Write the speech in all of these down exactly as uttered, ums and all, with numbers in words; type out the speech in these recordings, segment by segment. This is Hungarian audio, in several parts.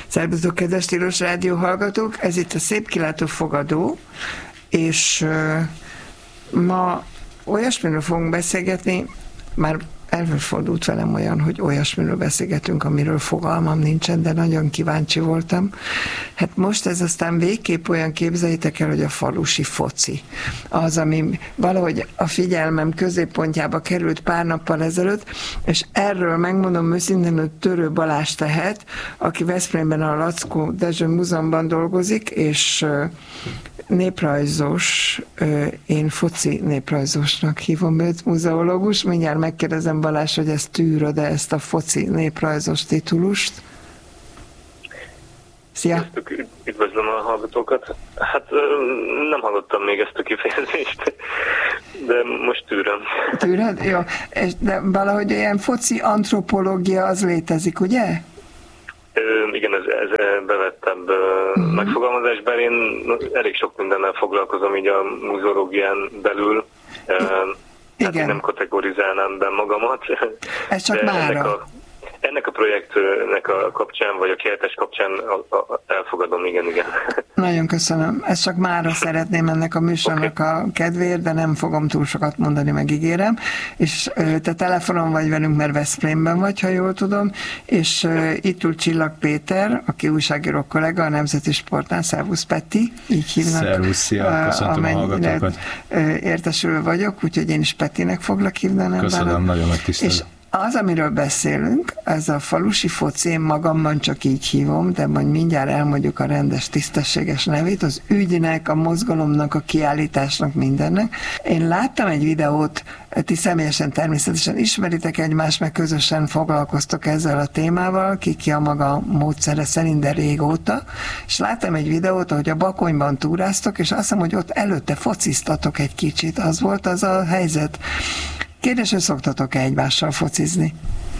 Szerbusztok, kedves Stílus Rádió hallgatók, ez itt a Szép Kilátó Fogadó, és uh, ma olyasmiről fogunk beszélgetni, már előfordult velem olyan, hogy olyasmiről beszélgetünk, amiről fogalmam nincsen, de nagyon kíváncsi voltam. Hát most ez aztán végképp olyan, képzeljétek el, hogy a falusi foci. Az, ami valahogy a figyelmem középpontjába került pár nappal ezelőtt, és erről megmondom őszintén, hogy Törő Balázs tehet, aki Veszprémben a Lackó Dezső Múzeumban dolgozik, és néprajzos, én foci néprajzosnak hívom őt, muzeológus. Mindjárt megkérdezem Balázs, hogy ezt tűröd-e, ezt a foci néprajzos titulust. Szia! Üdvözlöm a hallgatókat. Hát nem hallottam még ezt a kifejezést, de most tűröm. Tűröd? Jó. De valahogy ilyen foci antropológia az létezik, ugye? Igen, ez, ez bevettebb uh-huh. megfogalmazás, bár én elég sok mindennel foglalkozom így a muzeológián belül. Igen. Hát nem kategorizálnám be magamat. Ez csak mára. Ennek a projektnek a kapcsán, vagy a kiállítás kapcsán a, a, elfogadom, igen, igen. Nagyon köszönöm. Ezt csak mára szeretném ennek a műsornak okay. a kedvéért, de nem fogom túl sokat mondani, megígérem. És te telefonon vagy velünk, mert Veszprémben vagy, ha jól tudom, és uh, itt ül Csillag Péter, aki újságíró kollega, a Nemzeti Sportnál. Szervusz, Peti, így hívnak. Szervusz, szia, köszöntöm a hallgatókat. Értesülő vagyok, úgyhogy én is Petinek foglak hívni. Köszönöm, bánom. Nagyon megtisztelő. Az, amiről beszélünk, ez a falusi foci, én magamban csak így hívom, de majd mindjárt elmondjuk a rendes, tisztességes nevét, az ügynek, a mozgalomnak, a kiállításnak, mindennek. Én láttam egy videót, ti személyesen természetesen ismeritek egymást, meg közösen foglalkoztok ezzel a témával, ki ki a maga módszere szerint, de régóta, és láttam egy videót, ahogy a Bakonyban túráztok, és azt hiszem, hogy ott előtte fociztatok egy kicsit, az volt az a helyzet. Kérdés, hogy szoktatok-e egymással focizni?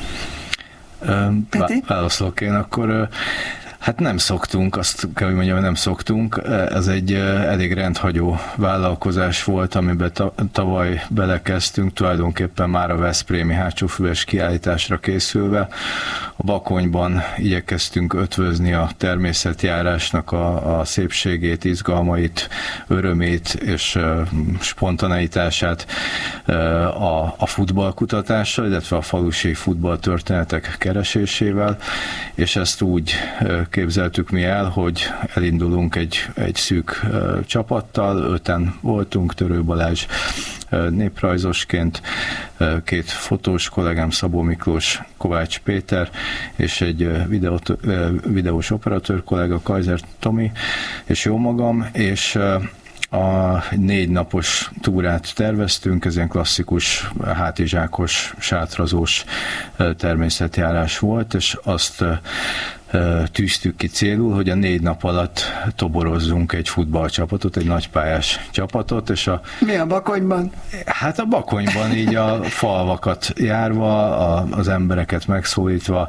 Peti? Válaszolok én akkor. Hát nem szoktunk, azt kell, hogy mondjam, nem szoktunk. Ez egy elég rendhagyó vállalkozás volt, amiben tavaly belekezdtünk, tulajdonképpen már a veszprémi hátsófüves kiállításra készülve. A Bakonyban igyekeztünk ötvözni a természetjárásnak a, a szépségét, izgalmait, örömét és spontaneitását a, a futballkutatással, illetve a falusi futballtörténetek keresésével, és ezt úgy képzeltük mi el, hogy elindulunk egy, egy szűk uh, csapattal, öten voltunk, Törő Balázs uh, néprajzosként, uh, két fotós kollégám, Szabó Miklós, Kovács Péter, és egy uh, videót, uh, videós operatőr kollega, Kaiser Tomi, és jó magam, és uh, a négy napos túrát terveztünk, ez ilyen klasszikus hátizsákos, sátrazós természetjárás volt, és azt tűztük ki célul, hogy a négy nap alatt toborozzunk egy futballcsapatot, egy nagypályás csapatot, és a... Mi a Bakonyban? Hát a Bakonyban így a falvakat járva, a, az embereket megszólítva,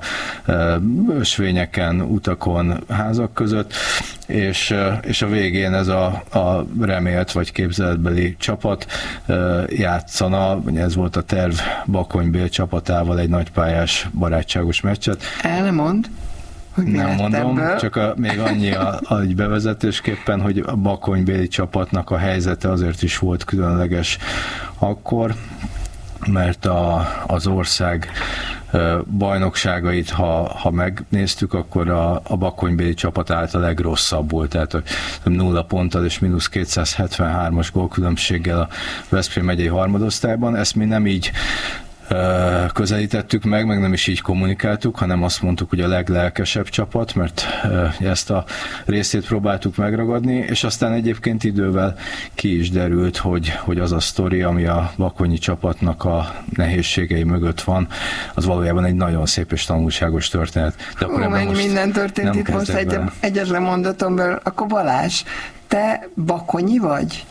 ösvényeken, utakon, házak között, és, és a végén ez a, a remélt vagy képzeletbeli csapat játszana, ez volt a terv, Bakony-Bél csapatával egy nagypályás barátságos meccset. El nem mond. Nem mondom, ebből? Csak a, még annyi a, a bevezetésképpen, hogy a Bakony-Béli csapatnak a helyzete azért is volt különleges akkor, mert a, az ország bajnokságait, ha, ha megnéztük, akkor a, a Bakony-Béli csapat állt a legrosszabbul, tehát nulla ponttal és mínusz kétszázhetvenhármas gólkülönbséggel a Veszprém megyei harmadosztályban. Ezt mi nem így közelítettük meg, meg nem is így kommunikáltuk, hanem azt mondtuk, hogy a leglelkesebb csapat, mert ezt a részét próbáltuk megragadni, és aztán egyébként idővel ki is derült, hogy, hogy az a sztori, ami a bakonyi csapatnak a nehézségei mögött van, az valójában egy nagyon szép és tanulságos történet. De akkor Hú, mennyi minden történt itt most egy, egyetlen mondatomból. Akkor Balázs, te bakonyi vagy?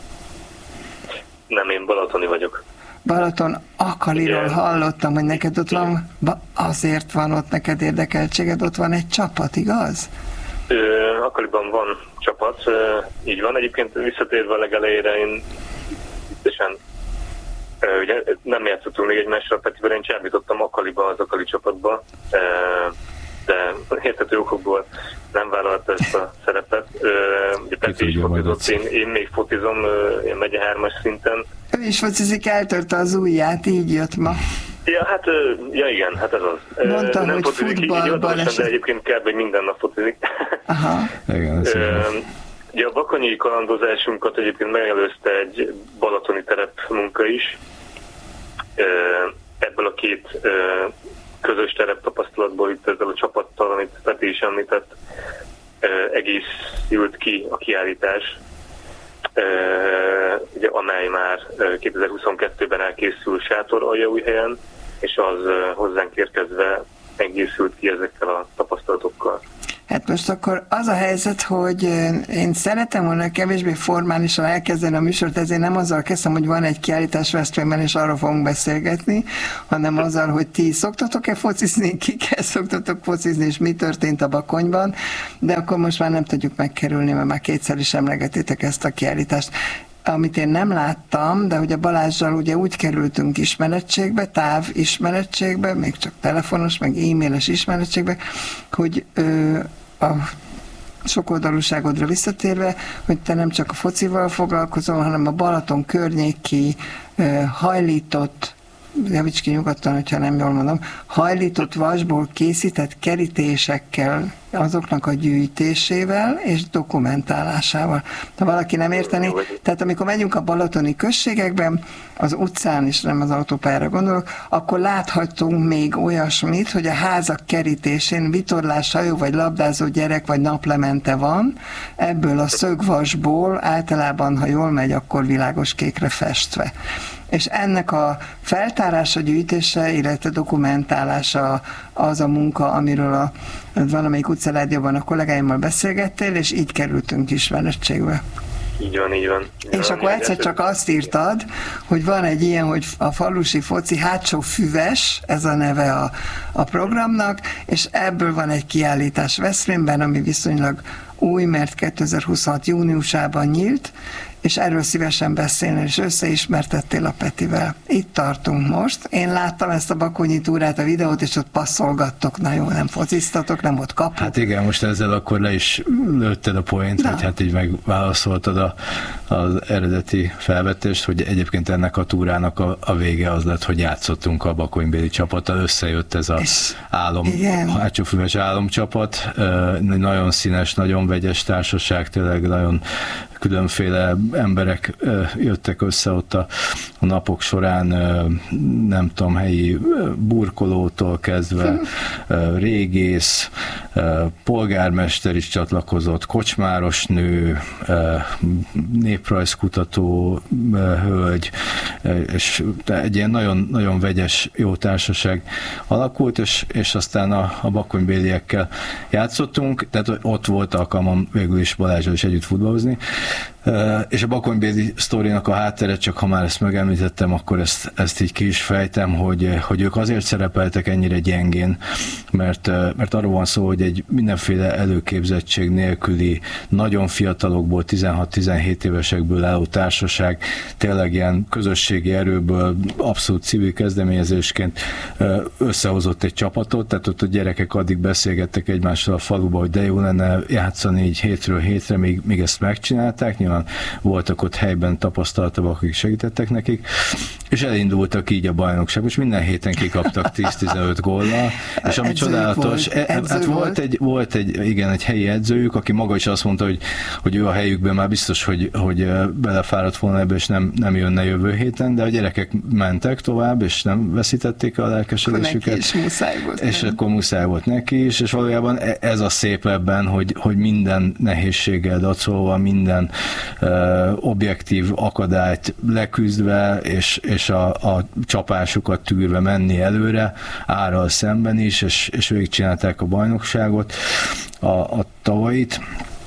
Nem, én balatoni vagyok. Balaton Akaliról hallottam, hogy neked ott van, azért van ott neked érdekeltséged, ott van egy csapat, igaz? Ö, Akaliban van csapat, így van. Egyébként visszatérve a legelejére, én biztosan ugye nem játszottunk még egymásra, Petivel én csábítottam Akaliba, az Akali csapatba, de érthető okokból nem vállalta ezt a szerepet. Ugye Peti is fotizott, én, én még fotizom, én megye hármas szinten. Ő is focizik, eltörte az ujját, így jött ma. Ja, hát, ja igen, hát ez az. Mondtam, nem hogy fotizik futballban így, de egyébként kb. Minden nap fotizik. Aha. Igen, ugye a bakonyi kalandozásunkat egyébként megelőzte egy balatoni terep munka is. Ebből a két közös terep tapasztalatból itt ezzel a csapattal, amit Peti is említett, egészült ki a kiállítás, ugye, amely már kétezer-huszonkettőben elkészül Sátoraljaújhelyen, és az hozzánk érkezve egészült ki ezekkel a tapasztalatokkal. Hát most akkor az a helyzet, hogy én szeretem volna kevésbé formálisan elkezdeni a műsort, ezért nem azzal kezdtem, hogy van egy kiállítás Veszprémben, és arról fogunk beszélgetni, hanem azzal, hogy ti szoktatok-e focizni, kikkel szoktatok focizni, és mi történt a Bakonyban, de akkor most már nem tudjuk megkerülni, mert már kétszer is emlegetétek ezt a kiállítást. Amit én nem láttam, de ugye Balázsral ugye úgy kerültünk ismerettségbe, táv ismerettségbe, még csak telefonos, meg e-mailes ismerettségbe, hogy ö, a sokoldalúságodra visszatérve, hogy te nem csak a focival foglalkozol, hanem a Balaton környéki ö, hajlított, javíts ki nyugodtan, hogyha nem jól mondom, hajlított vasból készített kerítésekkel, azoknak a gyűjtésével és dokumentálásával. Ha valaki nem érteni, tehát amikor megyünk a balatoni községekben, az utcán is, nem az autópályára gondolok, akkor láthatunk még olyasmit, hogy a házak kerítésén vitorlás hajó, vagy labdázó gyerek, vagy naplemente van, ebből a szögvasból általában, ha jól megy, akkor világos kékre festve. És ennek a feltárása, gyűjtése, illetve dokumentálása az a munka, amiről a valamelyik utcarádióban a kollégáimmal beszélgettél, és így kerültünk ismerettségbe. Így van, így van. Így és van, akkor egyszer csak azt írtad, hogy van egy ilyen, hogy a falusi foci hátsó füves, ez a neve a, a programnak, és ebből van egy kiállítás Veszprémben, ami viszonylag új, mert kétezer-huszonhat júniusában nyílt, és erről szívesen beszélni, és összeismertettél a Petivel. Itt tartunk most. Én láttam ezt a bakonyi túrát, a videót, és ott passzolgattok. Na jó, nem fociztatok, nem ott kapuk. Hát igen, most ezzel akkor le is lőtted a poént, hogy hát így megválaszoltad a, az eredeti felvetést, hogy egyébként ennek a túrának a, a vége az lett, hogy játszottunk a bakonybéli csapattal, összejött ez a és álom, hátsófüves álomcsapat, nagyon színes, nagyon vegyes társaság, tényleg nagyon különféle emberek jöttek össze ott a, a napok során, nem tudom, helyi burkolótól kezdve, régész, polgármester is csatlakozott, kocsmáros nő, néprajzkutató hölgy, és egy ilyen nagyon, nagyon vegyes, jó társaság alakult, és, és aztán a, a bakonybéliekkel játszottunk, tehát ott volt alkalmam végül is Balázsral is együtt futballozni. Uh, és a bakonybéli sztorinak a háttere, csak ha már ezt megemlítettem, akkor ezt, ezt így ki is fejtem, hogy, hogy ők azért szerepeltek ennyire gyengén, mert, mert arról van szó, hogy egy mindenféle előképzettség nélküli, nagyon fiatalokból, tizenhat-tizenhét évesekből álló társaság, tényleg ilyen közösségi erőből, abszolút civil kezdeményezésként összehozott egy csapatot, tehát ott a gyerekek addig beszélgettek egymással a faluba, hogy de jó lenne játszani így hétről hétre, míg, míg ezt megcsinálták, nyilván voltak ott helyben tapasztaltabbak, akik segítettek nekik, és elindultak így a bajnokság. Most minden héten kikaptak tíz-tizenöt góllal, és ami edzőjük csodálatos, volt. hát volt, volt, egy, volt egy, igen, egy helyi edzőjük, aki maga is azt mondta, hogy, hogy ő a helyükben már biztos, hogy, hogy belefáradt volna ebbe, és nem, nem jönne jövő héten, de a gyerekek mentek tovább, és nem veszítették a lelkesedésüket. Neki is muszáj volt. És nem? akkor muszáj volt neki is, és valójában ez a szép ebben, hogy, hogy minden nehézséggel dacolva, minden uh, objektív akadályt leküzdve, és, és a, a csapásukat tűrve menni előre, árral szemben is, és, és végigcsinálták a bajnokságot, a, a tavait.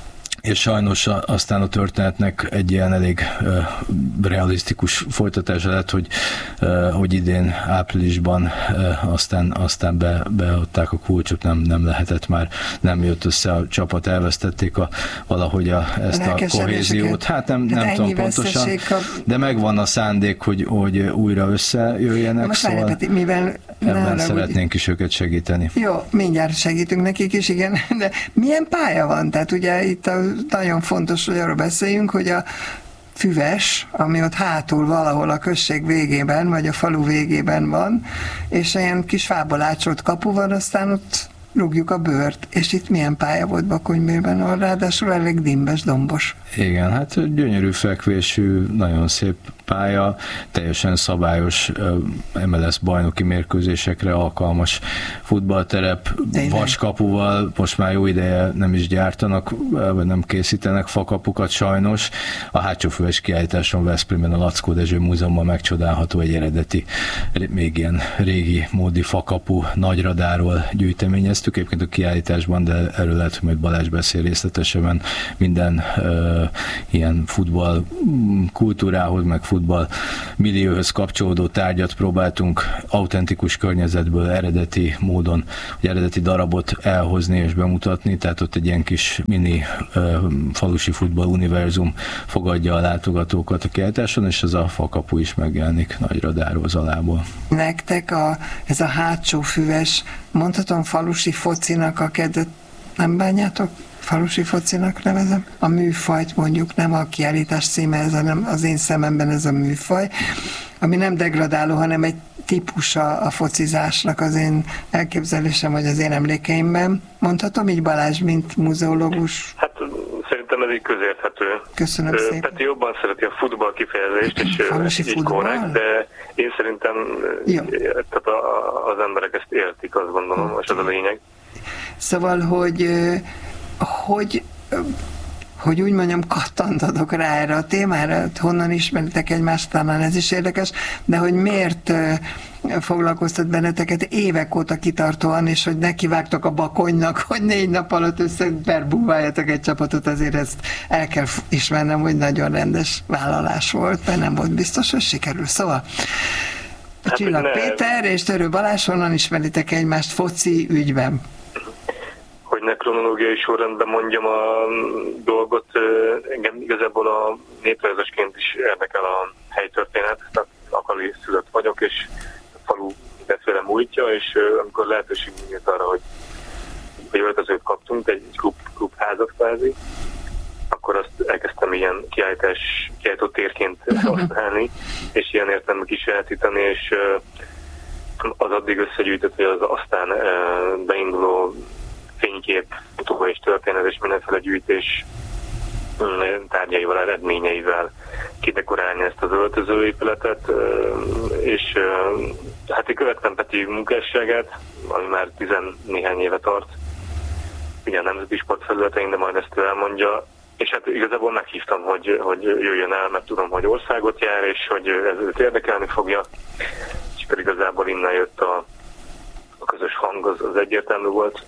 és sajnos aztán a történetnek egy ilyen elég uh, realisztikus folytatása lett, hogy, uh, hogy idén áprilisban uh, aztán, aztán be, beadták a kulcsot, nem, nem lehetett már, nem jött össze a csapat, elvesztették a, valahogy a, ezt a kohéziót. Hát nem, nem hát tudom pontosan, a... de megvan a szándék, hogy, hogy újra összejöjjenek, most szóval repeti, mivel ebben szeretnénk úgy... is őket segíteni. Jó, mindjárt segítünk nekik is, igen, de milyen pálya van? Tehát ugye itt a nagyon fontos, hogy arról beszéljünk, hogy a füves, ami ott hátul valahol a község végében, vagy a falu végében van, és ilyen kis fából ácsolt kapu van, aztán ott rúgjuk a bőrt. És itt milyen pálya volt Bakonybérben? Ráadásul elég dimbes, dombos. Igen, hát gyönyörű fekvésű, nagyon szép pálya, teljesen szabályos em el es bajnoki mérkőzésekre alkalmas futballterep, vaskapuval, most már jó ideje nem is gyártanak, vagy nem készítenek fakapukat sajnos. A hátsófüves kiállításon Veszprémben a Lackó Dezső Múzeumban megcsodálható egy eredeti, még ilyen régi módi fakapu nagyradáról gyűjteményeztük, egyébként a kiállításban, de erről lehet, hogy majd Balázs beszél részletesebben, minden uh, ilyen futball kultúrához, meg futball millióhöz kapcsolódó tárgyat próbáltunk autentikus környezetből eredeti módon, hogy eredeti darabot elhozni és bemutatni, tehát ott egy ilyen kis mini uh, falusi futball univerzum fogadja a látogatókat a kiállításon, és ez a fakapu is megjelenik Nagyradáról, Zalából. Nektek a, ez a hátsó füves, mondhatom falusi focinak a kedvet, nem bánjátok? Falusi focinak nevezem. A műfajt mondjuk, nem a kiállítás címe, ez, hanem az én szememben ez a műfaj, ami nem degradáló, hanem egy típusa a focizásnak az én elképzelésem, vagy az én emlékeimben. Mondhatom így, Balázs, mint muzeológus? Hát szerintem ez így közérthető. Köszönöm szépen. Peti jobban szereti a futball kifejezést, és így korrekt, de én szerintem tehát a, az emberek ezt értik, azt gondolom, és az a lényeg. Szóval, hogy hogy, hogy úgy mondjam, kattantatok rá erre a témára, honnan ismeritek egymást, talán ez is érdekes, de hogy miért foglalkoztat benneteket évek óta kitartóan, és hogy nekivágtok a Bakonynak, hogy négy nap alatt összeperbúváljatok egy csapatot, azért ezt el kell ismernem, hogy nagyon rendes vállalás volt, mert nem volt biztos, hogy sikerül. Szóval hát Csillag Péter és Törő Balázs, honnan ismeritek egymást foci ügyben? Hogy ne kronológiai sorrendben mondjam a dolgot, engem igazából a néprajzosként is érdekel a helytörténet, tehát akali szülött vagyok, és a falu mindenféle múltja, és amikor lehetőség nyílt arra, hogy, hogy öltözőt kaptunk, egy klub, klubházat kvázi, akkor azt elkezdtem ilyen kiállítás, kiállító térként használni, és ilyen értelme kisajátítani, és az addig összegyűjtött, hogy az aztán beinduló fénykép, fotó és történet és mindenféle gyűjtés tárgyaival, eredményeivel kidekorálni ezt az öltözőépületet, és hát én követtem Peti munkásságát, ami már tizennéhány éve tart, ugye a nemzeti sportfelületein, de majd ezt ő elmondja, és hát igazából meghívtam, hogy, hogy jöjjön el, mert tudom, hogy országot jár, és hogy ez őt érdekelni fogja, és pedig igazából innen jött a, a közös hang, az, az egyértelmű volt,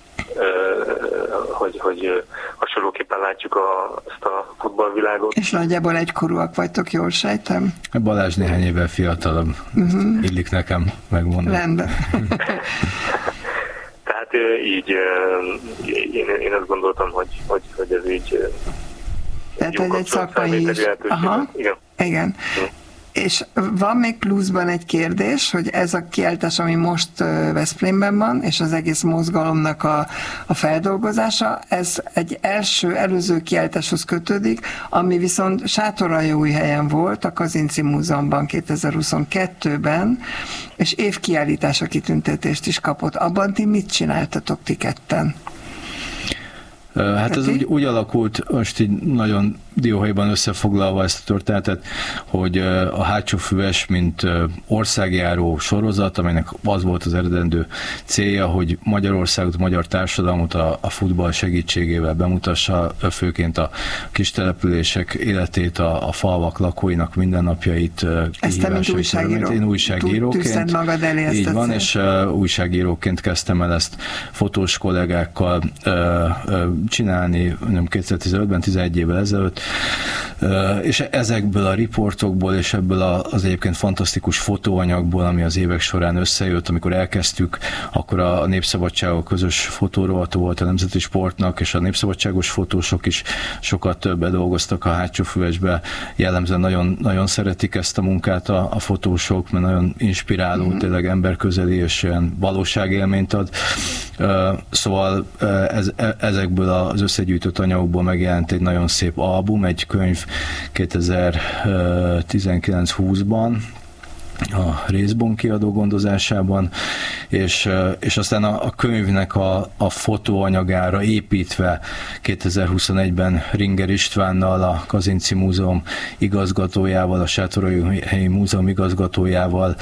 hogy, hogy hasonlóképpen látjuk a, ezt a futballvilágot. És nagyjából egykorúak vagytok, jól sejtem? Balázs néhány évvel fiatalabb, uh-huh. illik nekem megmondani. Rendben. Tehát így én, én azt gondoltam, hogy, hogy, hogy ez így tehát ez egy szakmai is. Aha. Igen. Igen. Hm. És van még pluszban egy kérdés, hogy ez a kiállítás, ami most Veszprémben van, és az egész mozgalomnak a, a feldolgozása, ez egy első, előző kiállításhoz kötődik, ami viszont Sátoraljaújhelyen volt, a Kazinczy Múzeumban kétezer-huszonkettőben, és évkiállítása kitüntetést is kapott. Abban ti mit csináltatok ti ketten? Hát ez úgy, úgy alakult, most így nagyon dióhéjban összefoglalva ezt a történetet, hogy a Hátsófüves, mint országjáró sorozat, amelynek az volt az eredendő célja, hogy Magyarországot, a magyar társadalmat a, a futball segítségével bemutassa, főként a kis települések életét, a, a falvak lakóinak mindennapjait, kihívásait. Én újságíróként. magad elé ezt így van, és uh, újságíróként kezdtem el ezt fotós kollégákkal uh, uh, csinálni, nem kétezer-tizenötben, tizenegy évvel ezelőtt, uh, és ezekből a riportokból, és ebből a, az egyébként fantasztikus fotóanyagból, ami az évek során összejött, amikor elkezdtük, akkor a, a Népszabadságok közös fotórovató volt a Nemzeti Sportnak, és a népszabadságos fotósok is sokat többet dolgoztak a Hátsófüvesbe. Jellemzően nagyon, nagyon szeretik ezt a munkát a, a fotósok, mert nagyon inspiráló, mm-hmm. tényleg emberközeli, és ilyen valóságélményt ad. Szóval ez, ezekből az összegyűjtött anyagokból megjelent egy nagyon szép album, egy könyv kétezer-tizenkilenc húszban, a Részbon kiadó gondozásában, és, és aztán a, a könyvnek a, a fotóanyagára építve kétezer-huszonegyben Ringer Istvánnal, a Kazinczy Múzeum igazgatójával, a Sátoraljaújhelyi Múzeum igazgatójával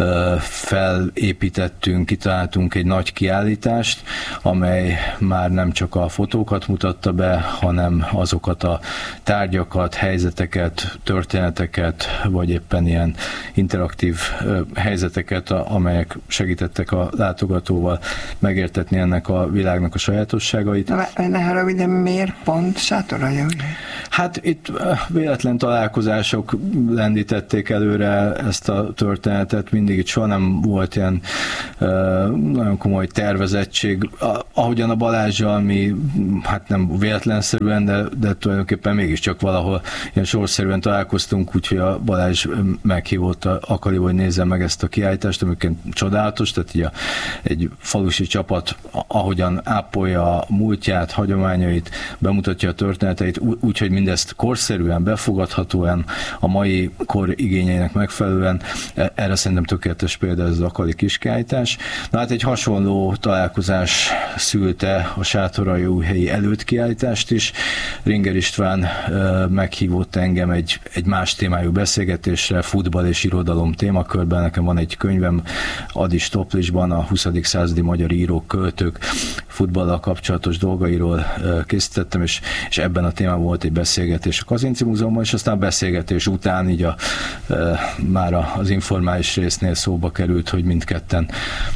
felépítettünk, kitaláltunk egy nagy kiállítást, amely már nem csak a fotókat mutatta be, hanem azokat a tárgyakat, helyzeteket, történeteket, vagy éppen ilyen interaktív helyzeteket, amelyek segítettek a látogatóval megértetni ennek a világnak a sajátosságait. Ne, ne haragudj, de miért pont Sátoraljaújhely? Hát itt véletlen találkozások lendítették előre ezt a történetet, mindig itt soha nem volt ilyen uh, nagyon komoly tervezettség. Ahogyan a Balázsjal mi, hát nem véletlenszerűen, de, de tulajdonképpen mégiscsak valahol ilyen sorszerűen találkoztunk, úgyhogy a Balázs meghívott a Akali, hogy nézzem meg ezt a kiállítást, amiket csodálatos, tehát így a, egy falusi csapat ahogyan ápolja a múltját, hagyományait, bemutatja a történeteit, úgyhogy mindezt korszerűen, befogadhatóan, a mai kor igényeinek megfelelően. Erre szerintem tökéletes példa ez az Akali kiskiállítás. Na hát egy hasonló találkozás szülte a Sátoraljaújhelyi előttkiállítást is. Ringer István meghívott engem egy, egy más témájú beszélgetésre, futball és irodalom témakörben. Nekem van egy könyvem Adis Toplisban a huszadik századi magyar írók, költők futballal kapcsolatos dolgairól készítettem, és, és ebben a témában volt egy beszélgetés a Kazinczy Múzeumban, és aztán a beszélgetés után így a, e, már az informális résznél szóba került, hogy mindketten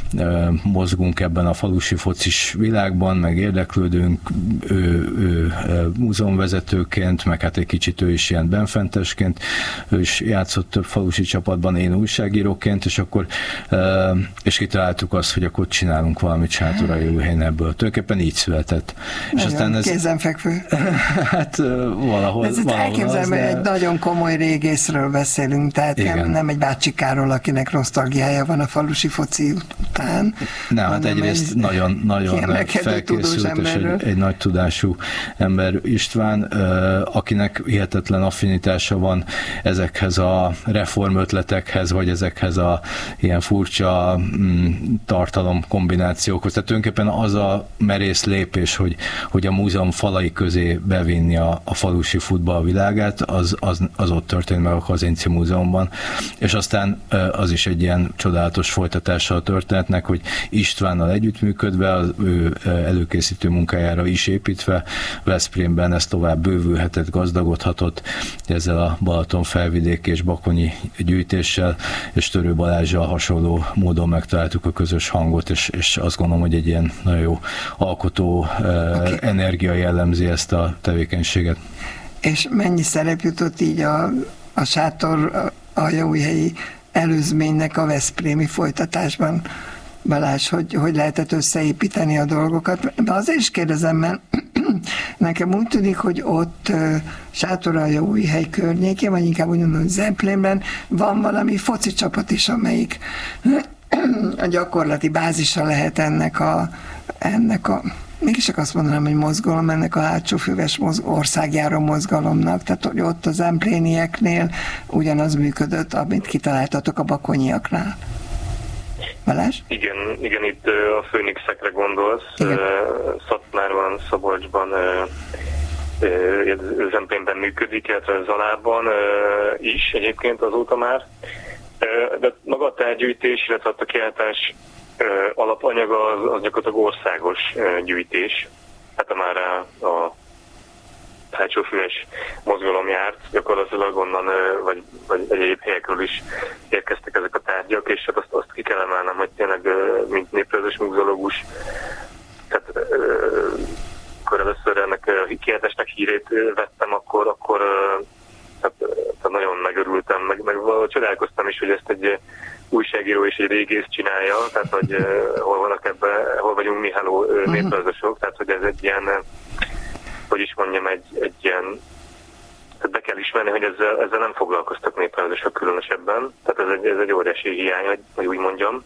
e, mozgunk ebben a falusi focis világban, meg érdeklődünk, ő, ő e, múzeumvezetőként, meg hát egy kicsit ő is ilyen benfentesként, ő is játszott több falusi csapatban, én újságíróként, és akkor e, és kitaláltuk azt, hogy akkor csinálunk valamit Sátoraljaújhelyen ebből. Tulajdonképpen így született. És aztán ez... kézenfekvő. Hát valahol. Ez itt elképzelem, hogy de... egy nagyon komoly régészről beszélünk, tehát nem, nem egy bácsikáról, akinek nosztalgiája van a falusi foci után. Nem, hát egyrészt egy nagyon, nagyon felkészült, és egy, egy nagy tudású ember István, akinek hihetetlen affinitása van ezekhez a reformötletekhez, vagy ezekhez a ilyen furcsa mm, tartalom kombinációkhoz. Tehát tulajdonképpen az a merész lépés, hogy, hogy a múzeum falai közé bevinni a, a falusi futball világát, az, az, az ott történt meg a Kazinczy Múzeumban. És aztán az is egy ilyen csodálatos folytatása a történetnek, hogy Istvánnal együttműködve, az ő előkészítő munkájára is építve, Veszprémben ez tovább bővülhetett, gazdagodhatott ezzel a Balaton felvidék és bakonyi gyűjtéssel, és Törő Balázsjal hasonló módon megtaláltuk a közös hangot, és, és azt gondolom, hogy egy ilyen nagyon jó alkotó okay. energia jellemzi ezt a tevékenységet. És mennyi szerep jutott így a, a Sátoraljaújhelyi előzménynek a veszprémi folytatásban? Balázs, hogy, hogy lehetett összeépíteni a dolgokat? De azért is kérdezem, mert nekem úgy tűnik, hogy ott uh, Sátoraljaújhely környékén, vagy inkább úgy mondom, Zemplénben van valami foci csapat is, amelyik a gyakorlati bázisa lehet ennek a, ennek a mégis csak azt mondanám, hogy mozgalom, ennek a Hátsófüves mozg- országjáró mozgalomnak, tehát hogy ott az emplénieknél ugyanaz működött, amit kitaláltatok a bakonyiaknál. Balázs? Igen, igen, itt a Főnixekre gondolsz. Igen. Szatmárban, Szabolcsban Zemplényben működik, illetve Zalában is egyébként azóta már. De maga a tárgygyűjtés, illetve a kiállítás alapanyaga az, az gyakorlatilag országos gyűjtés. Hát már a hátsófüves mozgalom járt, gyakorlatilag onnan, vagy, vagy egyéb helyekről is érkeztek ezek a tárgyak, és hát azt, azt ki kell emelnem, hogy tényleg, mint néprajzos muzológus, tehát akkor először ennek a kiállításnak hírét vettem, akkor, akkor tehát, tehát nagyon megörültem, meg, meg valahogy csodálkoztam is, hogy ezt egy újságíró és egy régész csinálja, tehát hogy hol vannak ebben, hol vagyunk mi, hello, néprajzosok, tehát hogy ez egy ilyen, hogy is mondjam, egy, egy ilyen, tehát be kell ismerni, hogy ezzel, ezzel nem foglalkoztak néprajzosok különösebben, tehát ez egy, ez egy óriási hiány, hogy, hogy úgy mondjam.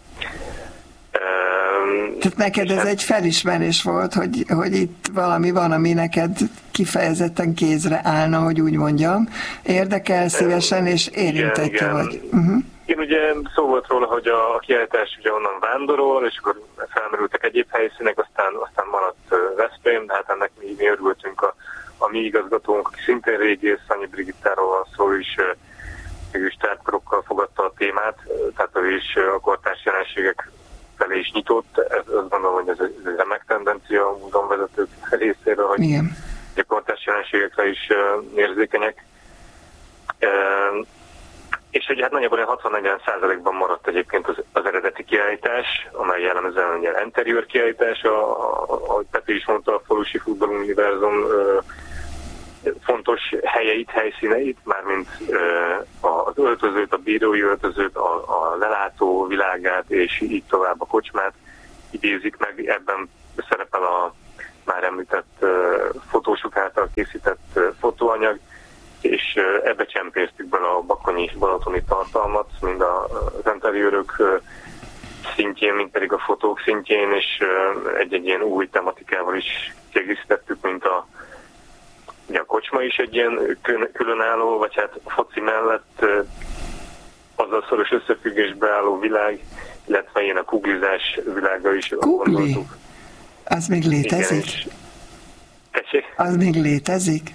Tehát neked ez egy felismerés volt, hogy, hogy itt valami van, ami neked kifejezetten kézre állna, hogy úgy mondjam. Érdekel szívesen, és érintettje vagy. Uh-huh. Igen, ugye szó volt róla, hogy a kiállítás ugye onnan vándorol, és akkor felmerültek egyéb helyszínek, aztán, aztán maradt Veszprém, de hát ennek mi, mi örültünk. A, a mi igazgatónk, aki szintén régész, Szanyi Brigittáról van szó, is mégis tártkorokkal fogadta a témát, tehát ő is a kortárs jelenségek felé is nyitott. Ez, azt gondolom, hogy ez egy, ez egy remek tendencia a múzeumvezetők részéről, hogy igen, a kortárs jelenségekre is uh, érzékenyek. Uh, és hogy hát nagyjából hatvan-negyven százalékban maradt egyébként az, az eredeti kiállítás, amely jellemzően ugye interiőr kiállítás, a, a, ahogy Peti is mondta, a falusi futballuniverzum uh, fontos helyeit, helyszíneit, mármint uh, az öltözőt, a bírói öltözőt, a, a lelátó világát, és így tovább a kocsmát idézik meg. Ebben szerepel a már említett uh, fotósok által készített uh, fotóanyag, és uh, ebbe csempésztük bele a bakonyi és balatoni tartalmat, mind a, az interiőrök uh, szintjén, mint pedig a fotók szintjén, és uh, egy-egy ilyen új tematikával is kiegészítettük, mint a ugye a kocsma is egy ilyen különálló, vagy hát a foci mellett azzal szoros összefüggésbe álló világ, illetve ilyen a kuglizás világa is. Kugli? Az még létezik? Tessék? Az még létezik?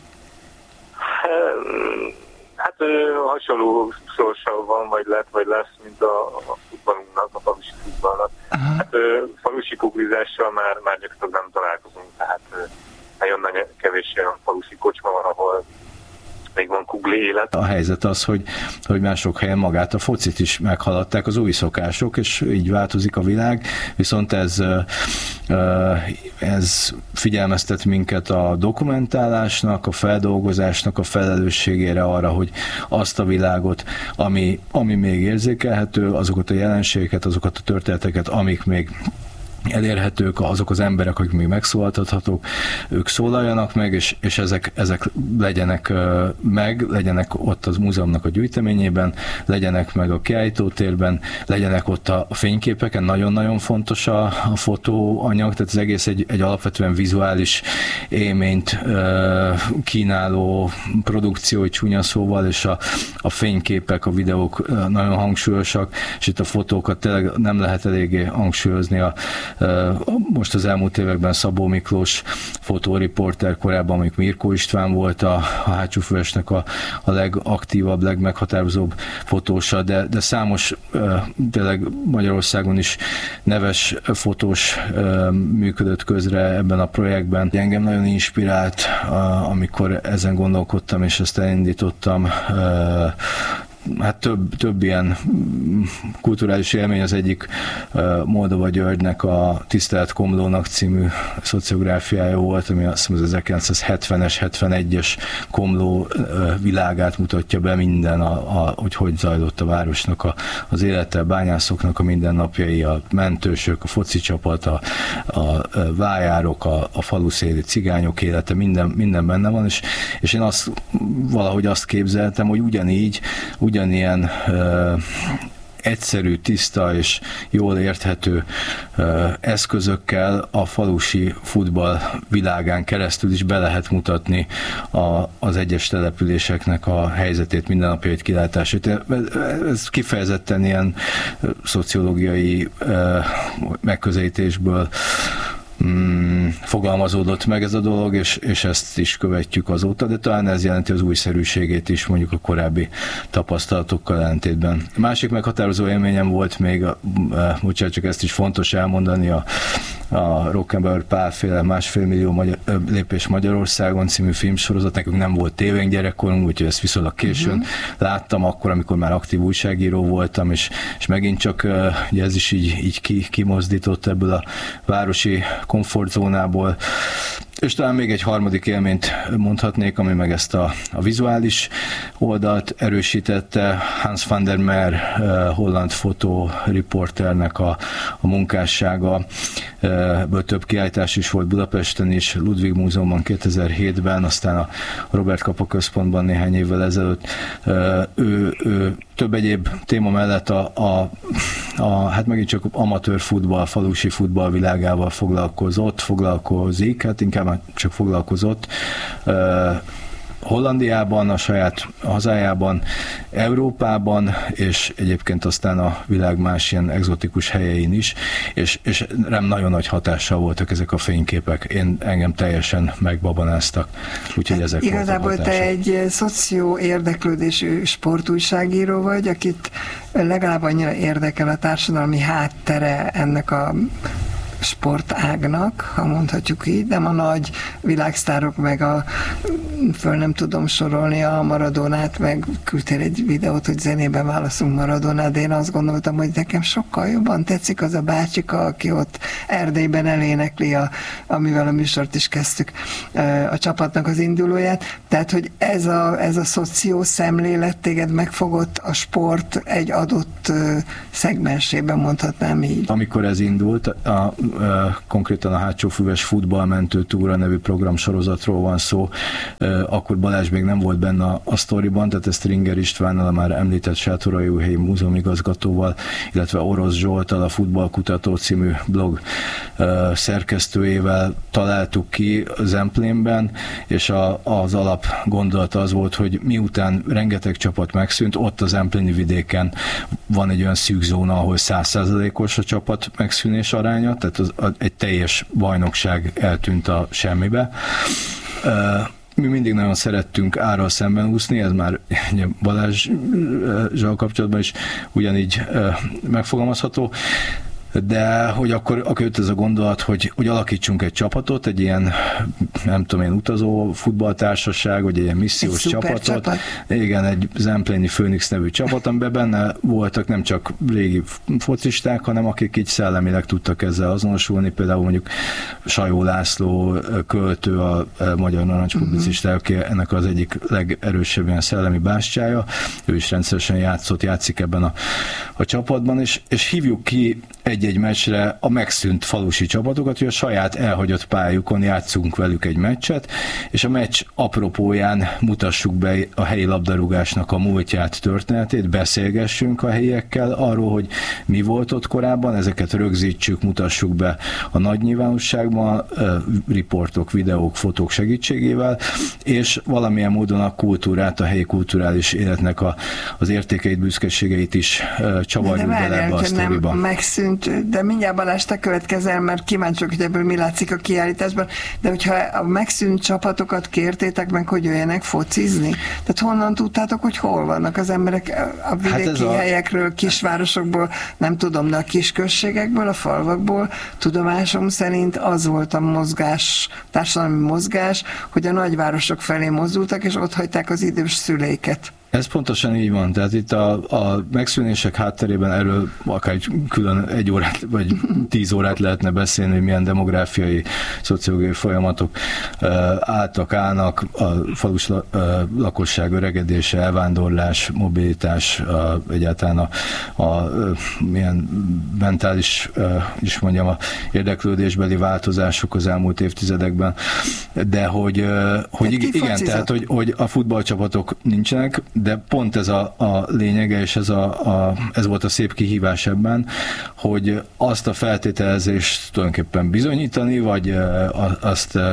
Hát hasonló sorsa van, vagy lett, vagy lesz, mint a, a futballunknak, a falusi futballnak. Aha. Hát falusi kuglizással már, már gyakorlatilag nem találkozunk, tehát nagyon-nagyon kevés olyan falusi kocsma van, ahol még van kugli élet. A helyzet az, hogy, hogy mások helyen magát a focit is meghaladták az új szokások, és így változik a világ, viszont ez, ez figyelmeztet minket a dokumentálásnak, a feldolgozásnak a felelősségére arra, hogy azt a világot, ami, ami még érzékelhető, azokat a jelenségeket, azokat a történeteket, amik még elérhetők, azok az emberek, akik még megszólaltathatók, ők szólaljanak meg, és, és ezek, ezek legyenek meg, legyenek ott az múzeumnak a gyűjteményében, legyenek meg a kiállítótérben, legyenek ott a fényképeken, nagyon-nagyon fontos a, a fotóanyag, tehát az egész egy, egy alapvetően vizuális élményt kínáló produkció, egy csúnya szóval, és a, a fényképek, a videók nagyon hangsúlyosak, és itt a fotókat tényleg nem lehet eléggé hangsúlyozni. A most az elmúlt években Szabó Miklós fotóriporter, korábban még Mirkó István volt a, a Hátsófüvesnek a, a legaktívabb, legmeghatározóbb fotósa, de, de számos tényleg Magyarországon is neves fotós működött közre ebben a projektben. Engem nagyon inspirált, amikor ezen gondolkodtam, és ezt elindítottam. Hát több, több ilyen kulturális élmény, az egyik Moldova Györgynek a Tisztelt Komlónak című szociográfiája volt, ami azt hiszem az ezerkilencszázhetvenes, hetvenegyes Komló világát mutatja be minden, a, a, hogy hogy zajlott a városnak a, az élete, a bányászoknak a mindennapjai, a mentősök, a foci csapat, a, a vájárok, a, a faluszéli cigányok élete, minden, minden benne van, és, és én azt, valahogy azt képzeltem, hogy ugyanígy, ugyanilyen uh, egyszerű, tiszta és jól érthető uh, eszközökkel a falusi futball világán keresztül is be lehet mutatni a, az egyes településeknek a helyzetét, mindennapjait, kilátásait. Ez kifejezetten ilyen szociológiai uh, megközelítésből mm, fogalmazódott meg ez a dolog, és, és ezt is követjük azóta, de talán ez jelenti az újszerűségét is mondjuk a korábbi tapasztalatokkal ellentétben. A másik meghatározó élményem volt még, a, bocsánat, csak ezt is fontos elmondani, a, a Rockenbauer Pálféle másfél millió magyar, lépés Magyarországon című filmsorozat. Nekünk nem volt tévénk gyerekkorunk, úgyhogy ezt viszonylag későn uh-huh. láttam, akkor, amikor már aktív újságíró voltam, és, és megint csak ugye ez is így, így ki, kimozdított ebből a városi komfortzónából. És talán még egy harmadik élményt mondhatnék, ami meg ezt a, a vizuális oldalt erősítette. Hans van der Meer, holland fotóriporternek a, a munkássága. Ebből több kiállítás is volt Budapesten is, Ludwig Múzeumban kétezer-hétben, aztán a Robert Capa Központban néhány évvel ezelőtt. Ő, ő több egyéb téma mellett a, a, a hát megint csak amatőr futball, falusi futball világával foglalkozott, foglalkozik, hát inkább csak foglalkozott. Hollandiában, a saját hazájában, Európában, és egyébként aztán a világ más ilyen egzotikus helyein is, és, és rám nagyon nagy hatással voltak ezek a fényképek. Én engem teljesen megbabanáztak. Úgyhogy hát ezek igazából te egy szoció érdeklődésű sportújságíró vagy, akit legalább annyira érdekel a társadalmi háttere ennek a sportágnak, ha mondhatjuk így, nem a nagy világsztárok, meg a föl nem tudom sorolni a Maradonát, meg küldtél egy videót, hogy zenében válaszunk Maradonát, de én azt gondoltam, hogy nekem sokkal jobban tetszik az a bácsika, aki ott Erdélyben elénekli, a, amivel a műsort is kezdtük, a csapatnak az indulóját. Tehát, hogy ez a, ez a szoció szemlélet téged megfogott a sport egy adott szegmensében, mondhatnám így. Amikor ez indult, a konkrétan a Hátsófüves futballmentő túra nevű programsorozatról van szó, akkor Balázs még nem volt benne a, a sztoriban, tehát ezt Ringer Istvánnal, a már említett Sátoraljaújhelyi múzeumigazgatóval, illetve Orosz Zsolttal, a Futballkutató című blog szerkesztőjével találtuk ki Zemplénben, és a, az alap gondolata az volt, hogy miután rengeteg csapat megszűnt, ott az zempléni vidéken van egy olyan szűk zóna, ahol száz százalékos a csapat megszűnés aránya, tehát az, egy teljes bajnokság eltűnt a semmibe. Mi mindig nagyon szerettünk árral szemben úszni, ez már Balázsral kapcsolatban is ugyanígy megfogalmazható, de hogy akkor, akkor jött ez a gondolat, hogy, hogy alakítsunk egy csapatot, egy ilyen, nem tudom én, utazó futballtársaság, vagy egy ilyen missziós egy csapatot. Csapat. Igen, egy Zempléni Phoenix nevű csapat, amiben benne voltak nem csak régi focisták, hanem akik így szellemileg tudtak ezzel azonosulni, például mondjuk Sajó László költő, a magyar narancspublicista, aki ennek az egyik legerősebb ilyen szellemi bástyája, ő is rendszeresen játszott, játszik ebben a, a csapatban, és, és hívjuk ki egy-egy meccsre a megszűnt falusi csapatokat, hogy a saját elhagyott pályukon játszunk velük egy meccset, és a meccs apropóján mutassuk be a helyi labdarúgásnak a múltját, történetét, beszélgessünk a helyiekkel arról, hogy mi volt ott korábban, ezeket rögzítsük, mutassuk be a nagy nyilvánosságban, riportok, videók, fotók segítségével, és valamilyen módon a kultúrát, a helyi kulturális életnek a, az értékeit, büszkeségeit is csavarjuk bele ebbe a sztoriba. Megszűnt, de mindjárt Balázs, te következel, mert kíváncsiak, hogy ebből mi látszik a kiállításban, de hogyha a megszűnt csapatokat kértétek meg, hogy jöjjenek focizni, tehát honnan tudtátok, hogy hol vannak az emberek a vidéki hát helyekről, kisvárosokból, nem tudom, de a kisközségekből, a falvakból, tudomásom szerint az volt a mozgás, társadalmi mozgás, hogy a nagyvárosok felé mozdultak, és ott hagyták az idős szüleiket. Ez pontosan így van, tehát itt a, a megszűnések hátterében erről akár külön egy órát vagy tíz órát lehetne beszélni, hogy milyen demográfiai, szociológiai folyamatok uh, álltak, állnak, a falus uh, lakosság öregedése, elvándorlás, mobilitás, uh, egyáltalán a, a uh, milyen mentális, uh, is mondjam, a érdeklődésbeli változások az elmúlt évtizedekben, de hogy, uh, hogy igen, igen tehát hogy, hogy a futballcsapatok nincsenek, de pont ez a, a lényege, és ez, a, a, ez volt a szép kihívás ebben, hogy azt a feltételezést tulajdonképpen bizonyítani, vagy azt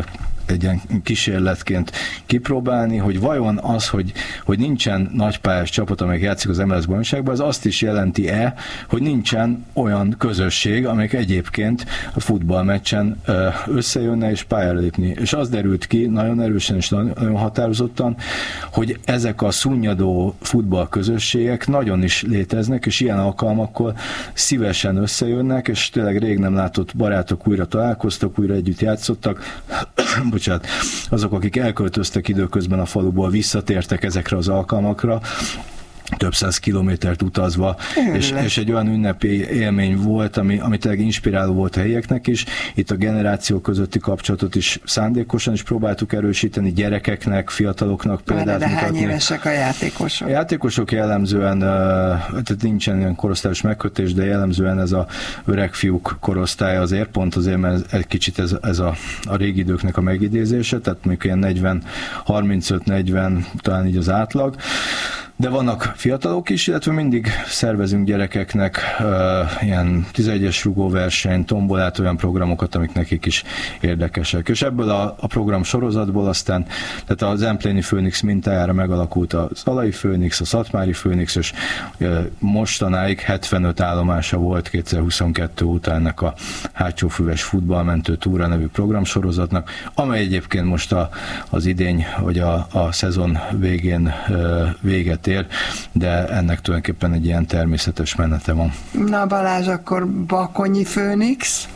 egy ilyen kísérletként kipróbálni, hogy vajon az, hogy, hogy nincsen nagypályás csapat, amelyik játszik az em el es bajnokságban, az azt is jelenti-e, hogy nincsen olyan közösség, amelyik egyébként a futballmeccsen összejönne és pályára lépni. És az derült ki nagyon erősen és nagyon határozottan, hogy ezek a szunnyadó futballközösségek nagyon is léteznek, és ilyen alkalmakkor szívesen összejönnek, és tényleg rég nem látott barátok újra találkoztak, újra együtt játszottak. Bocsánat, azok, akik elköltöztek időközben a faluból, visszatértek ezekre az alkalmakra, több száz kilométert utazva, és, és egy olyan ünnepi élmény volt, ami, ami tényleg inspiráló volt a helyieknek is. Itt a generáció közötti kapcsolatot is szándékosan is próbáltuk erősíteni, gyerekeknek, fiataloknak példát de mutatni. Hány évesek a játékosok? A játékosok jellemzően, tehát nincsen ilyen korosztályos megkötés, de jellemzően ez a öreg fiúk korosztálya azért, pont azért, mert egy kicsit ez, ez a, a régi időknek a megidézése, tehát mondjuk ilyen negyven, harmincöt negyven, talán így az átlag. De vannak fiatalok is, illetve mindig szervezünk gyerekeknek uh, ilyen tizenegyes rugóverseny, tombolát, olyan programokat, amik nekik is érdekesek. És ebből a, a program sorozatból aztán, tehát az Zempléni Főnix mintájára megalakult a Zalai Főnix, a Szatmári Főnix, és uh, mostanáig hetvenöt állomása volt kétezer-huszonkettő után ennek a Hátsófüves Futballmentő Túra nevű programsorozatnak, amely egyébként most a, az idény, vagy a, a szezon végén uh, véget ér, de ennek tulajdonképpen egy ilyen természetes menete van. Na Balázs, akkor Bakonyi Főnix?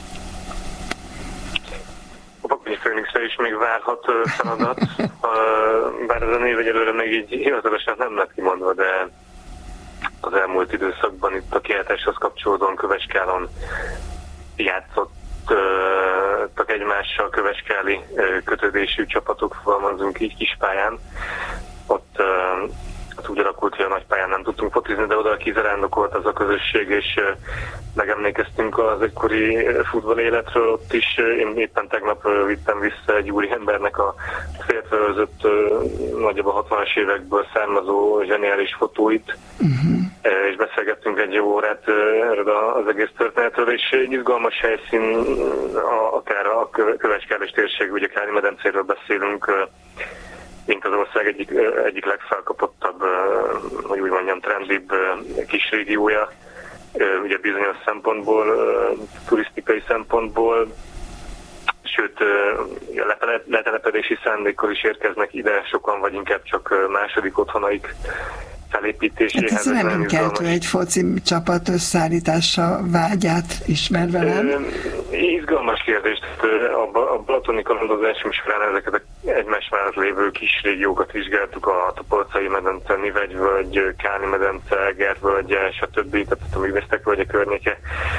A Bakonyi Főnixre is még várhat feladat, bár ez a név egyelőre még így hivatalosan nem lett kimondva, de az elmúlt időszakban itt a kiáltáshoz kapcsolódóan Köveskálon játszott tak egymással köveskáli kötődésű csapatok, fogalmazunk így kispályán. Ott hát úgy alakult, hogy a nagypályán nem tudtunk focizni, de oda kizarándokolt az a közösség, és megemlékeztünk az egykori futballéletről. Ott is én éppen tegnap vittem vissza egy úriembernek a féltvelőzött nagyjából hatvanas évekből származó zseniális fotóit, uh-huh. és beszélgettünk egy jó órát erről az egész történetről, és egy izgalmas helyszín, akár a Köveskálés térség, ugye Káli-medencéről beszélünk, mint az ország egyik, egyik legfelkapottabb, hogy úgy mondjam, trendibb kis régiója, ugye bizonyos szempontból, turisztikai szempontból, sőt, letelepedési szándékkal is érkeznek ide, sokan vagy inkább csak második otthonaik felépítéséhez. Hát ez nem keltő egy foci csapat összeállítása vágyát ismerve, nem? Izgalmas kérdést. A balatoni kalandozásunk során ezeket egymás mellett lévő kis régiókat vizsgáltuk, a Topolcai medence, Nivegyvölgy, Káli medence, Gervölgy, stb. Tehát a Művésztek völgye környéke.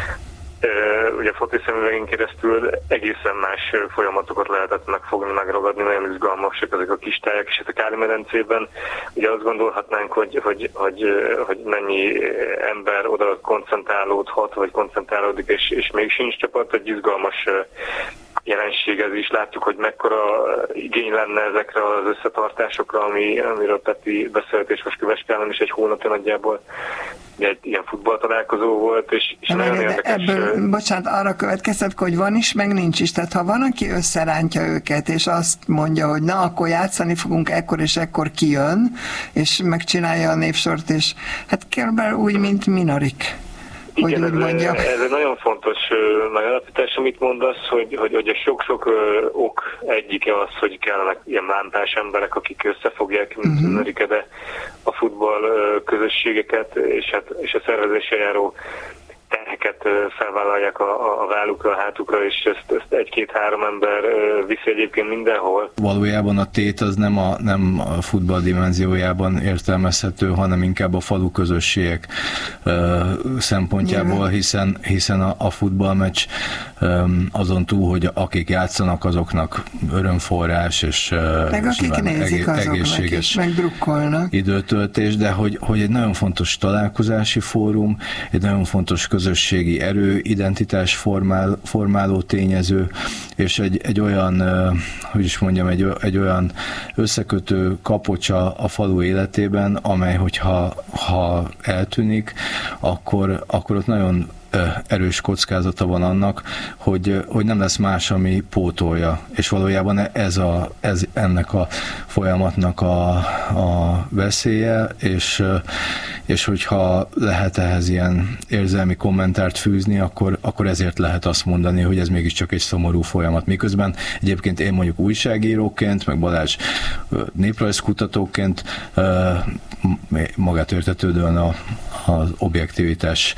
Ugye a foci szemüvegén keresztül egészen más folyamatokat lehetett megfogni, megragadni, nagyon izgalmasak ezek a kis tájak, és a Káli-medencében ugye azt gondolhatnánk, hogy, hogy, hogy, hogy mennyi ember oda koncentrálódhat, vagy koncentrálódik, és, és még sincs csapat, egy izgalmas jelenség ez is. Látjuk, hogy mekkora igény lenne ezekre az összetartásokra, ami, amiről Peti beszélt, és most Köveskálon is egy hónapja nagyjából egy ilyen futballtalálkozó volt, és, és nagyon érdekes. Ebből, bocsánat, arra következtet, hogy van is, meg nincs is. Tehát ha van, aki összerántja őket, és azt mondja, hogy na, akkor játszani fogunk, ekkor és ekkor kijön, és megcsinálja a névsort, és hát körülbelül úgy, mint Minorik. Hogy igen, úgy mondjam. Ez, ez egy nagyon fontos uh, megállapítás, amit mondasz, hogy, hogy, hogy a sok-sok uh, ok egyike az, hogy kellenek ilyen lámpás emberek, akik összefogják, mint uh-huh. Mörike, de a futball uh, közösségeket, és, hát, és a szervezésre járó terheket felvállalják a, a vállukra, a hátukra, és ezt, ezt egy-két-három ember viszi egyébként mindenhol. Valójában a tét az nem a, nem a futball dimenziójában értelmezhető, hanem inkább a falu közösségek uh, szempontjából, hiszen, hiszen a, a futballmeccs um, azon túl, hogy akik játszanak, azoknak örömforrás, és, uh, meg és akik nézik egész, azoknak egészséges is, meg drukkolnak. Időtöltés, de hogy, hogy egy nagyon fontos találkozási fórum, egy nagyon fontos közösségi erő, identitás formál, formáló tényező, és egy, egy olyan, hogy is mondjam, egy, egy olyan összekötő kapocsa a falu életében, amely, hogyha ha eltűnik, akkor, akkor ott nagyon erős kockázata van annak, hogy, hogy nem lesz más, ami pótolja. És valójában ez, a, ez ennek a folyamatnak a, a veszélye, és, és hogyha lehet ehhez ilyen érzelmi kommentárt fűzni, akkor, akkor ezért lehet azt mondani, hogy ez mégiscsak egy szomorú folyamat. Miközben egyébként én mondjuk újságíróként, meg Balázs néprajzkutatóként magát értetődően a, az objektivitás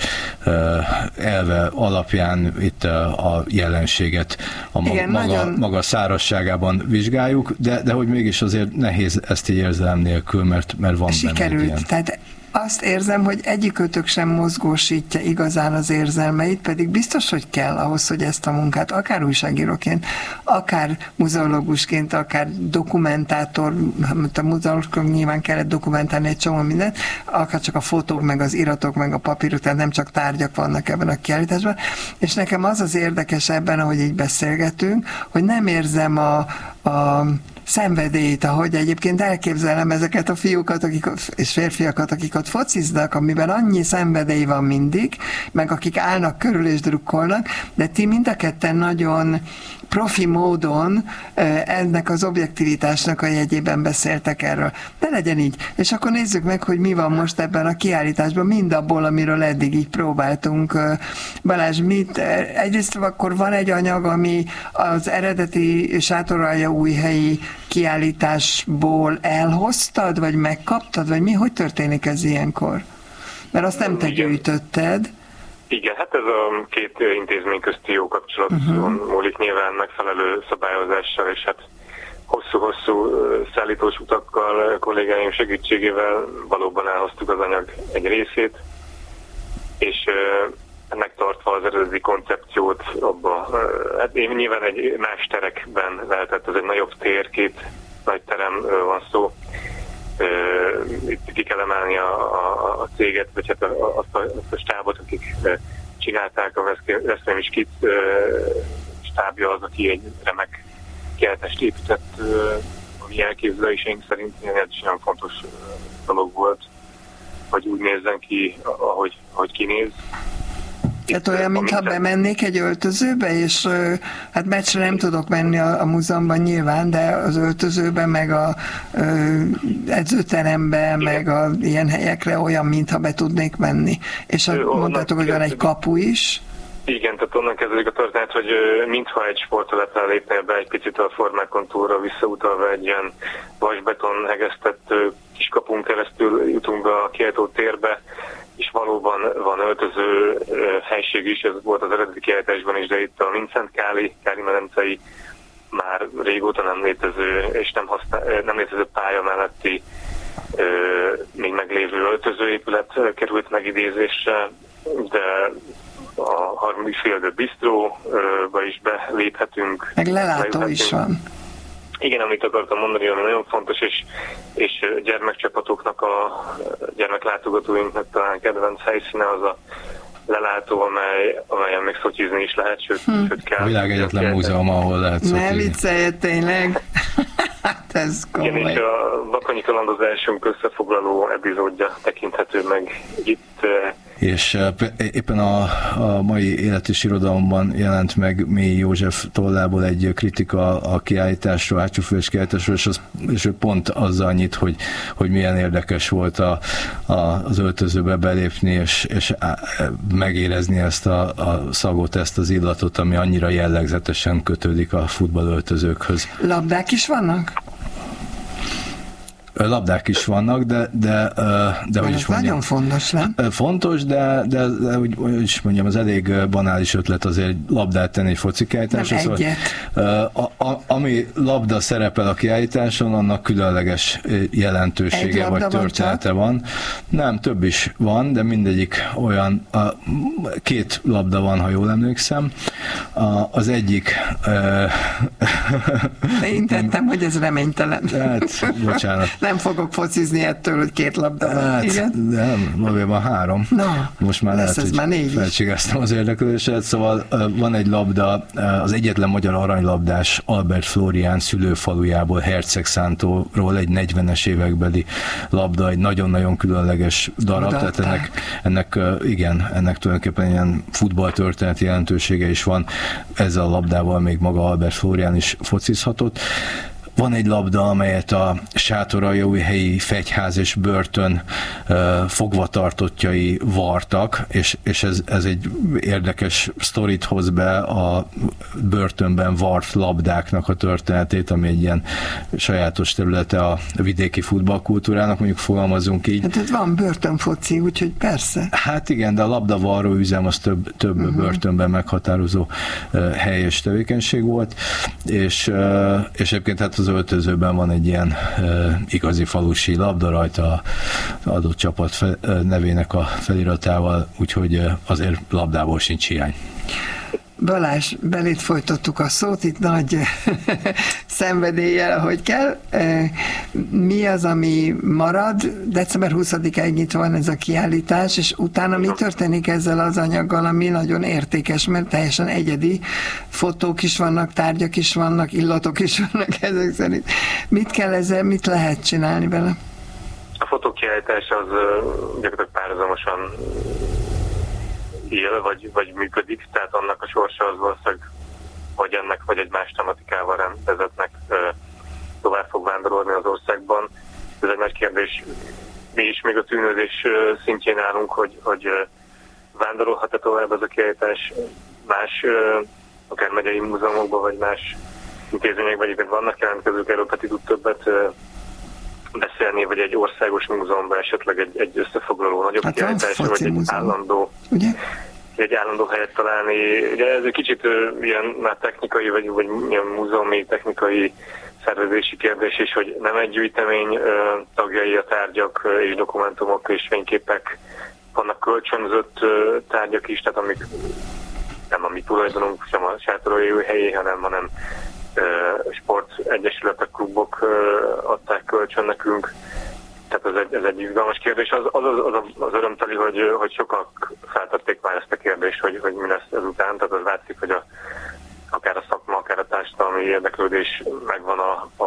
elve alapján itt a jelenséget a maga, Igen, maga, nagyon... maga szárazságában vizsgáljuk, de, de hogy mégis azért nehéz ezt így érzelem nélkül, mert, mert van Sikerült. benne ilyen. Tehát azt érzem, hogy egyikőtök sem mozgósítja igazán az érzelmeit, pedig biztos, hogy kell ahhoz, hogy ezt a munkát, akár újságíróként, akár muzeológusként, akár dokumentátor, a muzeológusok nyilván kellett dokumentálni egy csomó mindent, akár csak a fotók, meg az iratok, meg a papírok, tehát nem csak tárgyak vannak ebben a kiállításban, és nekem az az érdekes ebben, ahogy így beszélgetünk, hogy nem érzem a, a szenvedélyt, ahogy egyébként elképzelem ezeket a fiúkat akik, és férfiakat, akik ott fociznak, amiben annyi szenvedély van mindig, meg akik állnak körül és drukkolnak, de ti mind a ketten nagyon profi módon ennek az objektivitásnak a jegyében beszéltek erről. De legyen így. És akkor nézzük meg, hogy mi van most ebben a kiállításban, mind abból, amiről eddig így próbáltunk. Balázs, mit? Egyrészt akkor van egy anyag, ami az eredeti Sátoraljaújhelyi kiállításból elhoztad, vagy megkaptad, vagy mi? Hogy történik ez ilyenkor? Mert azt nem te gyűjtötted. Igen, hát ez a két intézmény közti jó kapcsolat uh-huh. múlik nyilván megfelelő szabályozással, és hát hosszú-hosszú szállítós utakkal, kollégáim segítségével valóban elhoztuk az anyag egy részét, és megtartva az eredeti koncepciót abba. Hát én nyilván egy más terekben lehetett, ez egy nagyobb tér, két nagy teremről van szó. Itt ki kell emelni a, a, a céget, vagy hát azt a, azt a stábot, akik csinálták a Veszprém is Kids stábja az, aki egy remek kiállítást épített, ami elképzeléseink szerint ez is nagyon fontos dolog volt, hogy úgy nézzen ki, ahogy, ahogy kinéz. Tehát olyan, mintha bemennék egy öltözőbe, és hát meccsre nem tudok menni a, a múzeumban nyilván, de az öltözőben, meg a ö, edzőteremben, meg a ilyen helyekre olyan, mintha be tudnék menni. És mondtátok, hogy van egy kapu is. Igen, tehát onnan kezdődik a történet, hogy mintha egy sporttelepre lépnél be egy picit a formákon túlra visszautalva egy ilyen vasbeton hegesztett kiskapun keresztül jutunk be a kiállító térbe, és valóban van öltöző helység is, ez volt az eredeti kiállításban is, de itt a Vincent Káli, Káli medencei már régóta nem létező, és nem, használ, nem létező pálya melletti még meglévő öltözőépület került megidézésre, de a harmadik Field Bistróba is beléphetünk. Meg lelátó is van. Igen, amit akartam mondani, ami nagyon fontos, és, és gyermekcsapatoknak, a gyermeklátogatóinknak talán kedvenc helyszíne az a lelátó, amely, amelyen még szotyizni is lehet, sőt, hm. sőt kell. A világ egyetlen múzeum, ahol lehet szotyizni. Ne viccelj, tényleg. Hát ez komoly. Igen, és a Bakonyi kalandozásunk összefoglaló epizódja tekinthető meg itt. És éppen a, a mai Élet és Irodalomban jelent meg Mély József tollából egy kritika a kiállításról, átsúfős kiállításról, és, az, és ő pont azzal nyit, hogy, hogy milyen érdekes volt a, a, az öltözőbe belépni, és, és megérezni ezt a, a szagot, ezt az illatot, ami annyira jellegzetesen kötődik a futballöltözőkhöz. Labdák is vannak? Labdák is vannak, de, de, de hogy is mondjam, nagyon fontos, nem? Fontos, de, de, de úgy, úgy is mondjam, az elég banális ötlet azért labdát tenni egy foci kiállításra. Nem egyet. Szóval, a, a, ami labda szerepel a kiállításon, annak különleges jelentősége vagy története van, van. Nem, több is van, de mindegyik olyan, a, két labda van, ha jól emlékszem. A, az egyik... Én tettem, hogy ez reménytelen. Hát, bocsánat. Nem fogok focizni ettől, hogy két labda van. Hát, igen? Nem, valójában három. Na, most már lehet, hogy már felcsigáztam az érdeklődéset, szóval van egy labda, az egyetlen magyar aranylabdás Albert Flórián szülőfalujából, Hercegszántóról egy negyvenes évekbeli labda, egy nagyon-nagyon különleges darab, Odaadták. Tehát ennek, ennek, igen, ennek tulajdonképpen ilyen futballtörténeti jelentősége is van. Ezzel a labdával még maga Albert Flórián is focizhatott. Van egy labda, amelyet a sátoraljaújhelyi fegyház és börtön uh, fogvatartottjai vartak, és, és ez, ez egy érdekes sztorit hoz be a börtönben vart labdáknak a történetét, ami egy ilyen sajátos területe a vidéki futballkultúrának, mondjuk fogalmazunk így. Hát ez van börtönfoci, úgyhogy persze. Hát igen, de a labdavarró üzem az több, több uh-huh. börtönben meghatározó uh, hely és tevékenység volt, és, uh, és egyébként hát az öltözőben van egy ilyen uh, igazi falusi labda rajta az adott csapat fe, uh, nevének a feliratával, úgyhogy uh, azért labdából sincs hiány. Balázs, belét folytattuk a szót, itt nagy szenvedéllyel, ahogy kell. Mi az, ami marad? december huszadikáig nyitva van ez a kiállítás, és utána mi történik ezzel az anyaggal, ami nagyon értékes, mert teljesen egyedi fotók is vannak, tárgyak is vannak, illatok is vannak ezek szerint. Mit kell ezzel, mit lehet csinálni vele? A fotókiállítás az gyakorlatilag párhuzamosan él, vagy, vagy működik, tehát annak a sorsa az valószínűleg vagy ennek, vagy egy más tematikával rendezetnek tovább fog vándorolni az országban. Ez egy nagy kérdés. Mi is még a tűnődés szintjén állunk, hogy, hogy vándorolhat-e tovább ez a kiállítás más, akár megyei múzeumokban, vagy más intézményekben, egyébként vannak jelentkezők, erről pedig tud többet beszélni, vagy egy országos múzeumban esetleg egy, egy összefoglaló nagyobb hát kiállítás, vagy egy állandó, egy állandó helyet találni. Ugye ez egy kicsit uh, ilyen már technikai, vagy, vagy ilyen múzeumi, technikai szervezési kérdés is, hogy nem egy gyűjtemény uh, tagjai a tárgyak uh, és dokumentumok és fényképek, vannak kölcsönzött uh, tárgyak is, tehát amik nem a mi tulajdonunk, sem a sátorolói helyé, hanem, hanem sportegyesületek, klubok adták kölcsön nekünk. Tehát ez egy, ez egy izgalmas kérdés. Az, az, az, az örömteli, hogy, hogy sokak feltették már ezt a kérdést, hogy, hogy mi lesz ezután. Tehát az látszik, hogy a, akár a szakma, akár a társadalmi érdeklődés megvan a, a,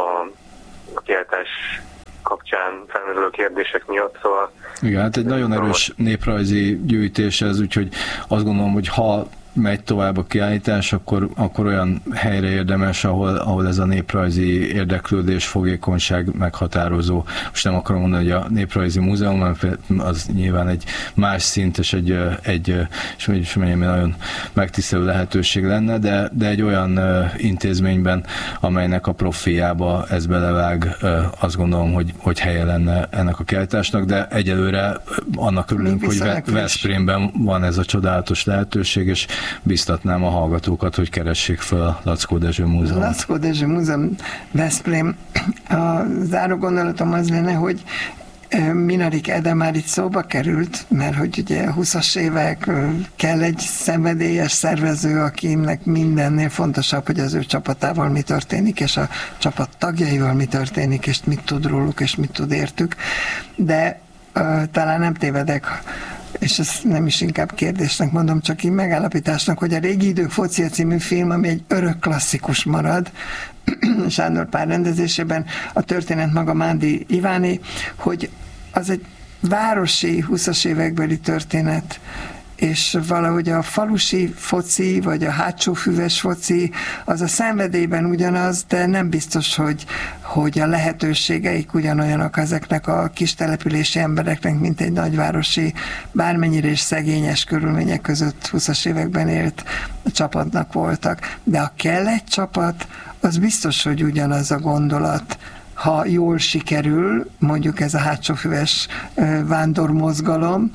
a kiállítás kapcsán felmerülő kérdések miatt. Szóval igen, hát egy nagyon erős néprajzi gyűjtés ez, úgyhogy azt gondolom, hogy ha megy tovább a kiállítás, akkor, akkor olyan helyre érdemes, ahol, ahol ez a néprajzi érdeklődés, fogékonyság meghatározó. Most nem akarom mondani, hogy a Néprajzi Múzeum, az nyilván egy más szint, és egy, egy és is mondjam, nagyon megtisztelő lehetőség lenne, de, de egy olyan intézményben, amelynek a profiába ez belevág, azt gondolom, hogy, hogy helye lenne ennek a kiállításnak, de egyelőre annak örülünk, hogy Veszprémben van ez a csodálatos lehetőség, és biztatnám a hallgatókat, hogy keressék fel a Laczkó Dezső Múzeum. Laczkó Dezső Múzeum, Veszprém. A záró gondolatom az lenne, hogy Minarik Ede már itt szóba került, mert hogy ugye huszas évek kell egy szenvedélyes szervező, akinek mindennél fontosabb, hogy az ő csapatával mi történik, és a csapat tagjaival mi történik, és mit tud róluk, és mit tud értük. De uh, talán nem tévedek, és ezt nem is inkább kérdésnek mondom, csak így megállapításnak, hogy a Régi idők focia című film, ami egy örök klasszikus marad, Sándor Pál rendezésében, a történet maga Mándi Iváné, hogy az egy városi huszas évekbeli történet, és valahogy a falusi foci, vagy a hátsófüves foci, az a szenvedélyben ugyanaz, de nem biztos, hogy, hogy a lehetőségeik ugyanolyanok ezeknek a kis települési embereknek, mint egy nagyvárosi, bármennyire is szegényes körülmények között huszas években élt csapatnak voltak. De ha kell egy csapat, az biztos, hogy ugyanaz a gondolat, ha jól sikerül, mondjuk ez a hátsófüves vándormozgalom.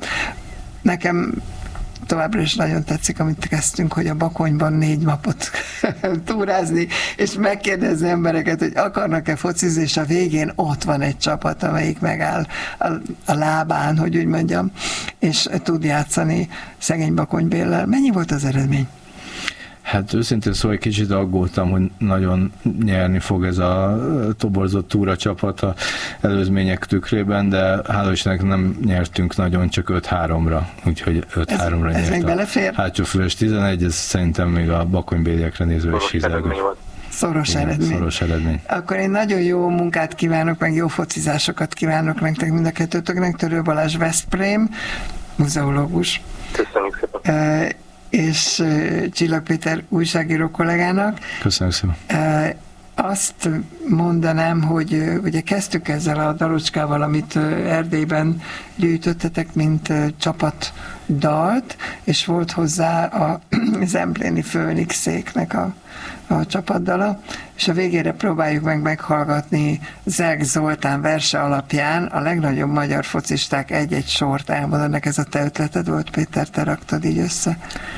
Nekem továbbra is nagyon tetszik, amit kezdtünk, hogy a Bakonyban négy napot túrázni, és megkérdezni embereket, hogy akarnak-e focizni, és a végén ott van egy csapat, amelyik megáll a, a lábán, hogy úgy mondjam, és tud játszani szegény Bakony Béllel. Mennyi volt az eredmény? Hát őszintén szóval egy kicsit aggódtam, hogy nagyon nyerni fog ez a toborzott túra csapat a előzmények tükrében, de hála Istennek nem nyertünk nagyon, csak öt háromra, úgyhogy öt háromra nyert. Ez még belefér? Hátsófüves tizenegy, ez szerintem még a bakonybéliekre nézve is hízelgős. Szoros Igen, eredmény. Szoros eredmény. Akkor én nagyon jó munkát kívánok, meg jó focizásokat kívánok nektek mind a kettőtöknek. Törő Balázs, Veszprém, muzeológus. Köszönjük szépen. E, és Csillag Péter újságíró kollégának. Köszönjük szépen. E, azt mondanám, hogy ugye kezdtük ezzel a dalocskával, amit Erdélyben gyűjtöttetek, mint csapatdalt, és volt hozzá a Zempléni Főnixéknek a, a csapatdala, és a végére próbáljuk meg meghallgatni Zerg Zoltán verse alapján a legnagyobb magyar focisták egy-egy sort elmondanak. Ez a te ötleted volt, Péter, te raktad így össze?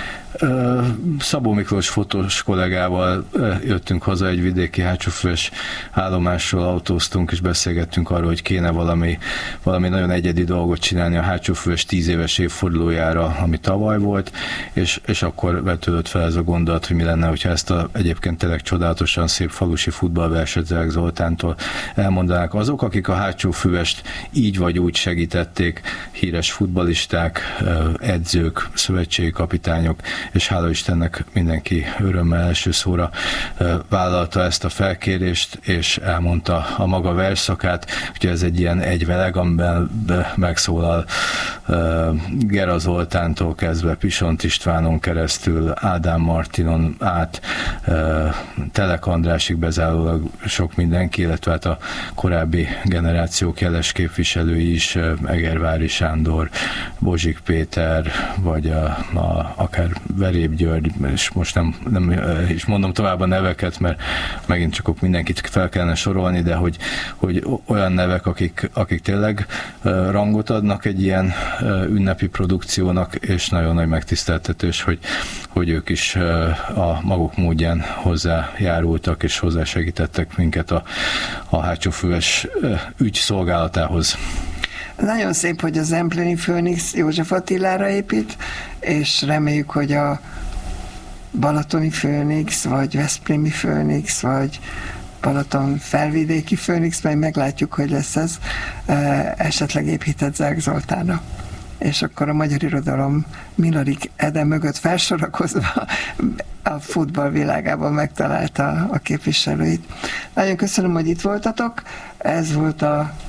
Szabó Miklós fotós kollégával jöttünk haza egy vidéki hátsófüves állomásról, autóztunk és beszélgettünk arról, hogy kéne valami, valami nagyon egyedi dolgot csinálni a hátsófüves tíz éves évfordulójára, ami tavaly volt, és, és akkor vetődött fel ez a gondolat, hogy mi lenne, hogyha ezt a egyébként tényleg csodálatosan szép falusi futballverset Zerg Zoltántól elmondanák azok, akik a hátsófüvest így vagy úgy segítették, híres futballisták, edzők, szövetségi kapitányok, és hála Istennek mindenki örömmel első szóra vállalta ezt a felkérést, és elmondta a maga versszakát. Ugye ez egy ilyen egyveleg, amiben megszólal Gera Zoltántól kezdve Pisont Istvánon keresztül, Ádám Martinon át, Telek Andrásig bezárólag sok mindenki, illetve hát a korábbi generációk jeles képviselői is, Egervári Sándor, Bozsik Péter, vagy a, a, akár Veréb György, és most nem, nem is mondom tovább a neveket, mert megint csak mindenkit fel kellene sorolni, de hogy, hogy olyan nevek, akik, akik tényleg rangot adnak egy ilyen ünnepi produkciónak, és nagyon nagy megtiszteltetés, hogy, hogy ők is a maguk módján hozzájárultak, és hozzásegítettek minket a, a hátsófüves ügy szolgálatához. Nagyon szép, hogy az Zempléni Főnix József Attilára épít, és reméljük, hogy a balatoni Főnix, vagy veszprémi Főnix, vagy Balaton felvidéki Főnix, majd meglátjuk, hogy lesz ez, esetleg épített Zerg Zoltánra. És akkor a magyar irodalom Minarik Ede mögött felsorakozva a futball világában megtalálta a képviselőit. Nagyon köszönöm, hogy itt voltatok. Ez volt a